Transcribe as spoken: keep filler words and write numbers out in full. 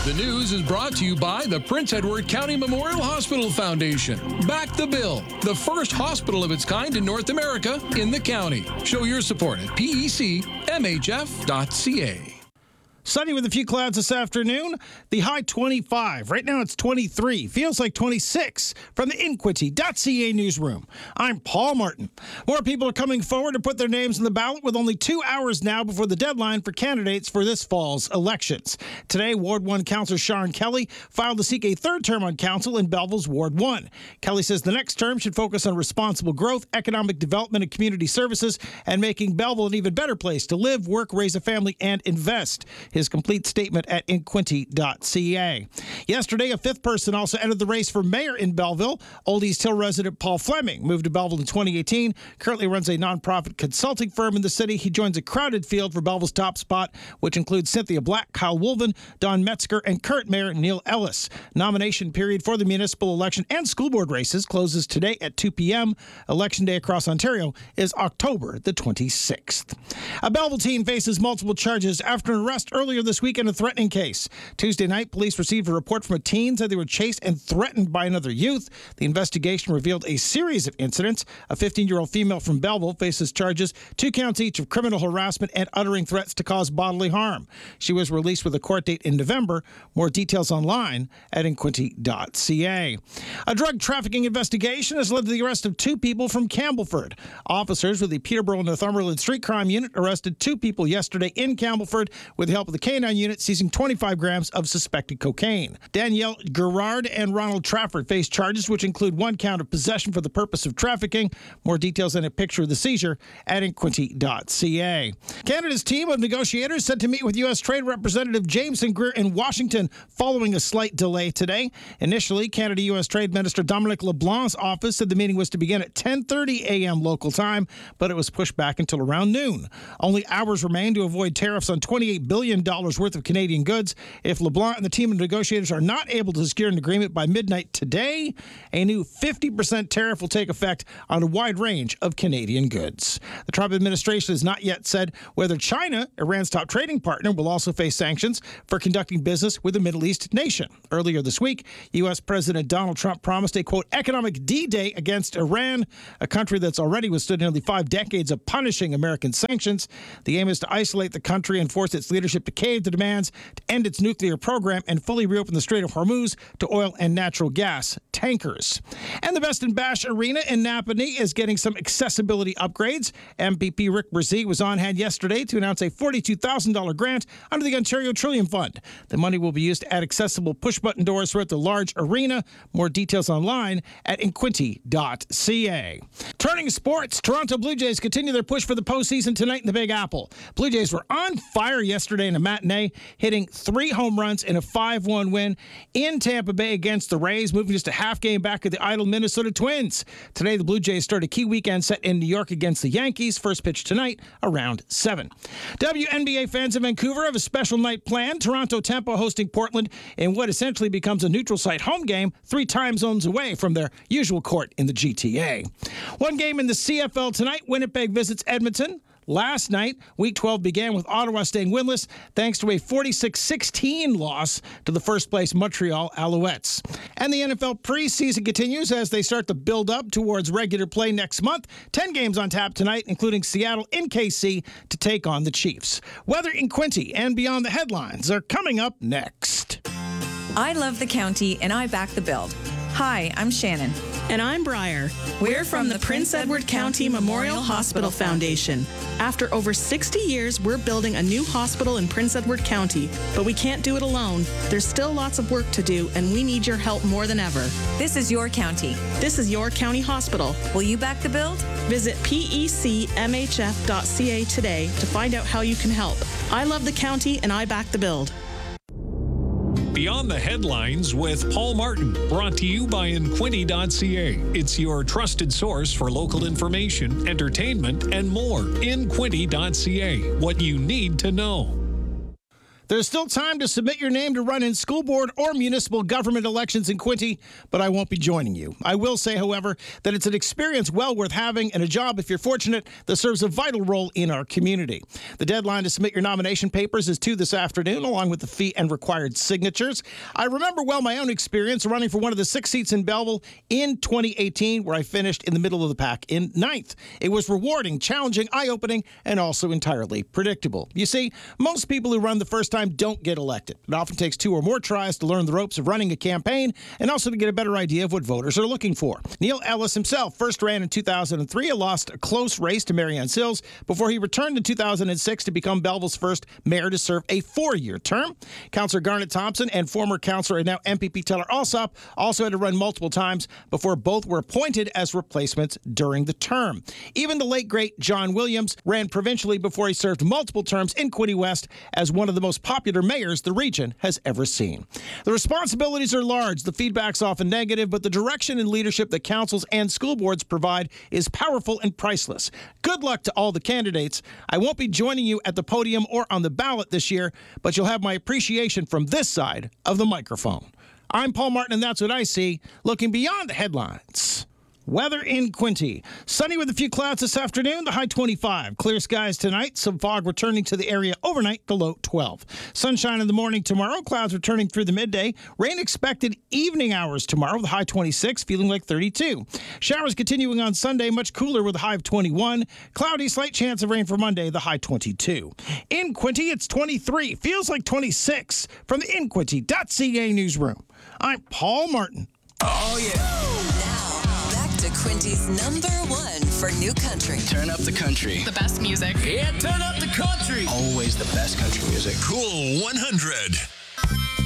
The news is brought to you by the Prince Edward County Memorial Hospital Foundation. Back the Bill, the first hospital of its kind in North America in the county. Show your support at P E C M H F dot C A. Sunny with a few clouds this afternoon. The high twenty-five. Right now it's twenty-three. Feels like twenty-six. From the Inquity dot C A newsroom, I'm Paul Martin. More people are coming forward to put their names on the ballot with only two hours now before the deadline for candidates for this fall's elections. Today, Ward one Councillor Sharon Kelly filed to seek a third term on council in Belleville's Ward one. Kelly says the next term should focus on responsible growth, economic development, and community services, and making Belleville an even better place to live, work, raise a family, and invest. His complete statement at Inquity dot C A. Yesterday, a fifth person also entered the race for mayor in Belleville. Old East Hill resident Paul Fleming moved to Belleville in twenty eighteen, currently runs a nonprofit consulting firm in the city. He joins a crowded field for Belleville's top spot, which includes Cynthia Black, Kyle Wolven, Don Metzger, and current mayor Neil Ellis. Nomination period for the municipal election and school board races closes today at two p.m. Election day across Ontario is October the twenty-sixth. A Belleville teen faces multiple charges after an arrest earlier this week in a threatening case. Tuesday night, police received a report from a teen said they were chased and threatened by another youth. The investigation revealed a series of incidents. A fifteen-year-old female from Belleville faces charges, two counts each of criminal harassment and uttering threats to cause bodily harm. She was released with a court date in November. More details online at Inquity dot C A. A drug trafficking investigation has led to the arrest of two people from Campbellford. Officers with the Peterborough and Northumberland Street Crime Unit arrested two people yesterday in Campbellford with the help of the K nine unit, seizing twenty-five grams of suspected cocaine. Danielle Gerard and Ronald Trafford face charges, which include one count of possession for the purpose of trafficking. More details and a picture of the seizure at Inquity dot C A. Canada's team of negotiators set to meet with U S. Trade Representative Jameson Greer in Washington following a slight delay today. Initially, Canada-U S. Trade Minister Dominic LeBlanc's office said the meeting was to begin at ten thirty a.m. local time, but it was pushed back until around noon. Only hours remain to avoid tariffs on twenty-eight billion dollars worth of Canadian goods. If LeBlanc and the team of negotiators are not able to secure an agreement by midnight today, a new fifty percent tariff will take effect on a wide range of Canadian goods. The Trump administration has not yet said whether China, Iran's top trading partner, will also face sanctions for conducting business with a Middle East nation. Earlier this week, U S. President Donald Trump promised a, quote, economic D-Day against Iran, a country that's already withstood nearly five decades of punishing American sanctions. The aim is to isolate the country and force its leadership to cave to demands to end its nuclear program and fully reopen the Strait of Hormuz to oil and natural gas tankers. And the Best in Bash Arena in Napanee is getting some accessibility upgrades. M P P Rick Brzee was on hand yesterday to announce a forty-two thousand dollars grant under the Ontario Trillium Fund. The money will be used to add accessible push-button doors throughout the large arena. More details online at Inquity dot C A. Turning sports, Toronto Blue Jays continue their push for the postseason tonight in the Big Apple. Blue Jays were on fire yesterday in a matinee, hitting three home runs in a five one win in Tampa Bay against the Rays, moving just a half game back of the idle Minnesota Twins. Today, the Blue Jays start a key weekend set in New York against the Yankees. First pitch tonight around seven. W N B A fans in Vancouver have a special night planned. Toronto Tempo hosting Portland in what essentially becomes a neutral site home game, three time zones away from their usual court in the G T A. One game in the C F L tonight, Winnipeg visits Edmonton. Last night, Week twelve began with Ottawa staying winless thanks to a forty-six sixteen loss to the first-place Montreal Alouettes. And the N F L preseason continues as they start to build up towards regular play next month. Ten games on tap tonight, including Seattle in K C to take on the Chiefs. Weather in Quinte and beyond the headlines are coming up next. I love the county, and I back the build. Hi, I'm Shannon. And I'm Briar. We're from the Prince Edward County Memorial Hospital Foundation. After over sixty years, we're building a new hospital in Prince Edward County, but we can't do it alone. There's still lots of work to do, and we need your help more than ever. This is your county. This is your county hospital. Will you back the build? Visit P E C M H F dot C A today to find out how you can help. I love the county, and I back the build. Beyond the Headlines with Paul Martin, brought to you by Inquity dot C A. It's your trusted source for local information, entertainment, and more. Inquity dot C A, what you need to know. There's still time to submit your name to run in school board or municipal government elections in Quinte, but I won't be joining you. I will say, however, that it's an experience well worth having and a job, if you're fortunate, that serves a vital role in our community. The deadline to submit your nomination papers is two this afternoon, along with the fee and required signatures. I remember well my own experience running for one of the six seats in Belleville in twenty eighteen, where I finished in the middle of the pack in ninth. It was rewarding, challenging, eye-opening, and also entirely predictable. You see, most people who run the first time don't get elected. It often takes two or more tries to learn the ropes of running a campaign and also to get a better idea of what voters are looking for. Neil Ellis himself first ran in two thousand three and lost a close race to Marianne Sills before he returned in two thousand six to become Belleville's first mayor to serve a four-year term. Councillor Garnet Thompson and former councillor and now M P P Teller Alsop also had to run multiple times before both were appointed as replacements during the term. Even the late, great John Williams ran provincially before he served multiple terms in Quinte West as one of the most popular mayors the region has ever seen. The responsibilities are large, the feedback's often negative, but the direction and leadership that councils and school boards provide is powerful and priceless. Good luck to all the candidates. I won't be joining you at the podium or on the ballot this year, but you'll have my appreciation from this side of the microphone. I'm Paul Martin, and that's what I see, looking beyond the headlines. Weather in Quinte. Sunny with a few clouds this afternoon, the high twenty-five. Clear skies tonight, some fog returning to the area overnight, the low twelve. Sunshine in the morning tomorrow, clouds returning through the midday. Rain expected evening hours tomorrow, the high twenty-six, feeling like thirty-two. Showers continuing on Sunday, much cooler with a high of twenty-one. Cloudy, slight chance of rain for Monday, the high twenty-two. In Quinte, it's twenty-three, feels like twenty-six. From the in quinte dot c a newsroom, I'm Paul Martin. Oh, yeah. To Quinte's number one for new country. Turn up the country. The best music. Yeah, turn up the country. Always the best country music. Cool one hundred.